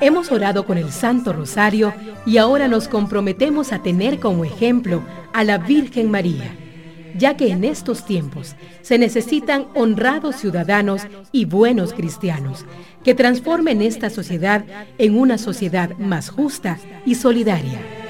Hemos orado con el Santo Rosario y ahora nos comprometemos a tener como ejemplo a la Virgen María, ya que en estos tiempos se necesitan honrados ciudadanos y buenos cristianos que transformen esta sociedad en una sociedad más justa y solidaria.